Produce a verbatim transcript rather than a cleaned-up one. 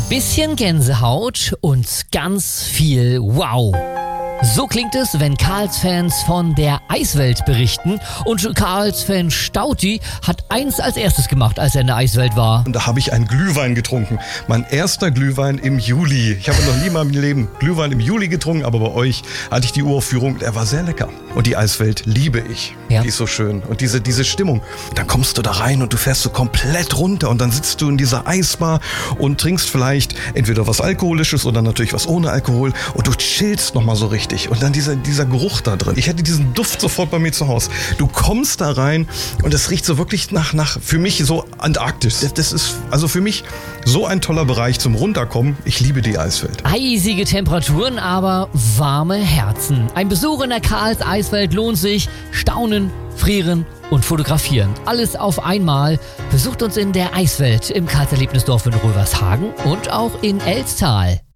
Bisschen Gänsehaut und ganz viel Wow. So klingt es, wenn Karls-Fans von der Eiswelt berichten. Und Karls-Fan Stauti hat eins als erstes gemacht, als er in der Eiswelt war. Und da habe ich einen Glühwein getrunken. Mein erster Glühwein im Juli. Ich habe noch nie in meinem Leben Glühwein im Juli getrunken, aber bei euch hatte ich die Uraufführung. Er war sehr lecker. Und die Eiswelt liebe ich. Ja. Die ist so schön. Und diese, diese Stimmung. Dann kommst du da rein und du fährst so komplett runter. Und dann sitzt du in dieser Eisbar und trinkst vielleicht entweder was Alkoholisches oder natürlich was ohne Alkohol. Und du chillst nochmal so richtig. Und dann dieser, dieser Geruch da drin. Ich hätte diesen Duft sofort bei mir zu Hause. Du kommst da rein und es riecht so wirklich nach, nach für mich so Antarktis. Das, das ist also für mich so ein toller Bereich zum Runterkommen. Ich liebe die Eiswelt. Eisige Temperaturen, aber warme Herzen. Ein Besuch in der Karls Eiswelt lohnt sich. Staunen, frieren und fotografieren. Alles auf einmal. Besucht uns in der Eiswelt im Karls Erlebnisdorf in Rövershagen und auch in Elstal.